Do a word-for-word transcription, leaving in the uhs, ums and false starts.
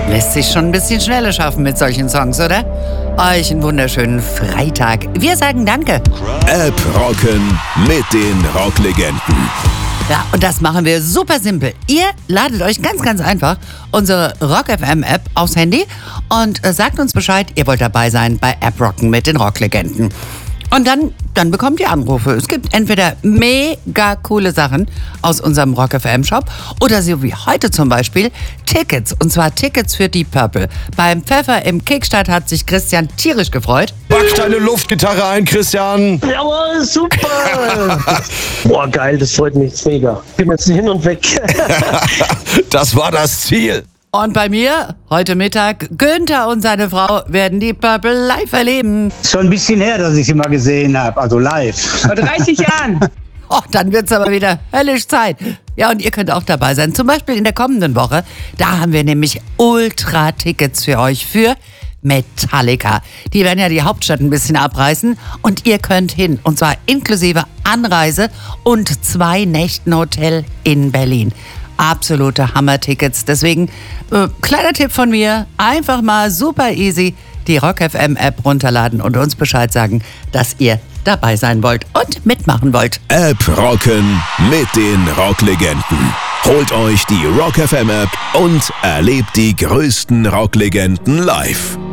Lässt sich schon ein bisschen schneller schaffen mit solchen Songs, oder? Euch einen wunderschönen Freitag. Wir sagen Danke. App rocken mit den Rocklegenden. Ja, und das machen wir super simpel. Ihr ladet euch ganz, ganz einfach unsere Rock F M App aufs Handy und äh, sagt uns Bescheid, ihr wollt dabei sein bei App Rocken mit den Rocklegenden. Und dann, dann bekommt ihr Anrufe. Es gibt entweder mega coole Sachen aus unserem Rock F M Shop oder so wie heute zum Beispiel Tickets. Und zwar Tickets für Deep Purple. Beim Pfeffer im Kickstart hat sich Christian tierisch gefreut. Pack deine Luftgitarre ein, Christian. Jawohl, super. Boah, geil, das freut mich mega. Ich bin jetzt hin und weg. Das war das Ziel. Und bei mir, heute Mittag, Günther und seine Frau werden Deep Purple live erleben. Schon ein bisschen her, dass ich sie mal gesehen habe, also live. Vor dreißig Jahren. Oh, dann wird's aber wieder höllisch Zeit. Ja, und ihr könnt auch dabei sein. Zum Beispiel in der kommenden Woche. Da haben wir nämlich Ultra-Tickets für euch für Metallica. Die werden ja die Hauptstadt ein bisschen abreißen. Und ihr könnt hin. Und zwar inklusive Anreise und zwei Nächten Hotel in Berlin. Absolute Hammer-Tickets. Deswegen, äh, kleiner Tipp von mir, einfach mal super easy die Rock F M App runterladen und uns Bescheid sagen, dass ihr dabei sein wollt und mitmachen wollt. App rocken mit den Rocklegenden. Holt euch die Rock F M App und erlebt die größten Rocklegenden live.